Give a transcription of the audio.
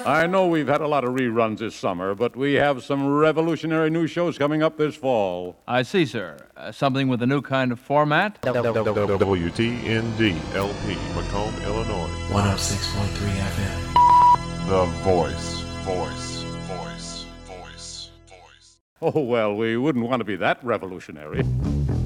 I know we've had a lot of reruns this summer, but we have some revolutionary new shows coming up this fall. I see, sir. Something with a new kind of format? WTND LP, Macomb, Illinois. 106.3 FM. The Voice. Oh, well, we wouldn't want to be that revolutionary.